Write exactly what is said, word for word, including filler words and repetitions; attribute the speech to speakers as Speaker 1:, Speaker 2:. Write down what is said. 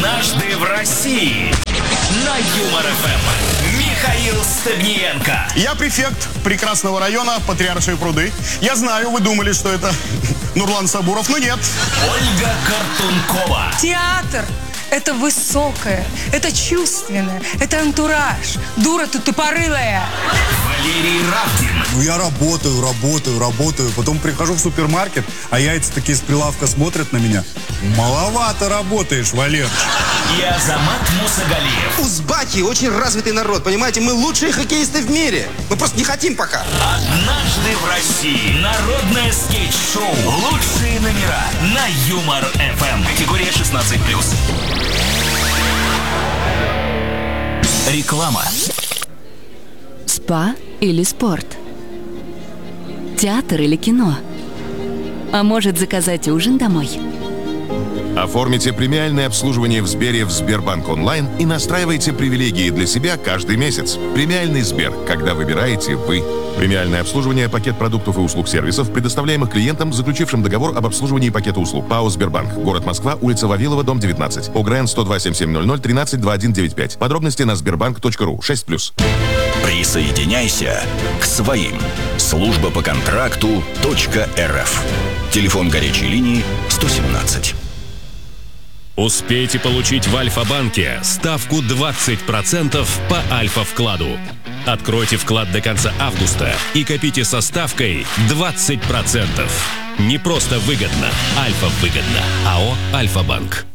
Speaker 1: Однажды в России на Юмор эф эм. Михаил Стебниенко.
Speaker 2: Я префект прекрасного района Патриаршие пруды. Я знаю, вы думали, что это Нурлан Сабуров, но нет.
Speaker 1: Ольга Картункова.
Speaker 3: Театр — это высокое, это чувственное, это антураж. Дура ты тупорылая.
Speaker 1: Валерий Равдин.
Speaker 4: Ну, я работаю, работаю, работаю. Потом прихожу в супермаркет, а яйца такие с прилавка смотрят на меня. Маловато работаешь, Валер.
Speaker 1: И Азамат Мусагалиев.
Speaker 5: Узбаки очень развитый народ, понимаете? Мы лучшие хоккеисты в мире. Мы просто не хотим пока.
Speaker 1: Однажды в России. Народное скетч-шоу. Лучшие номера на Юмор эф эм. Категория шестнадцать плюс. Реклама.
Speaker 6: Спа или спорт? Театр или кино? А может, заказать ужин домой?
Speaker 7: Оформите премиальное обслуживание в Сбере в Сбербанк онлайн и настраивайте привилегии для себя каждый месяц. Премиальный Сбер, когда выбираете вы. Премиальное обслуживание, пакет продуктов и услуг сервисов, предоставляемых клиентам, заключившим договор об обслуживании пакета услуг. ПАО «Сбербанк». Город Москва, улица Вавилова, дом девятнадцать. ОГРН сто два семь семь ноль ноль тринадцать двадцать один девяносто пять. Подробности на сбербанк точка ру. шесть плюс.
Speaker 1: Присоединяйся к своим. Служба по контракту .рф. Телефон горячей линии сто семнадцать.
Speaker 8: Успейте получить в Альфа-банке ставку двадцать процентов по Альфа-вкладу. Откройте вклад до конца августа и копите со ставкой двадцать процентов. Не просто выгодно, Альфа-выгодно. АО «Альфа-банк».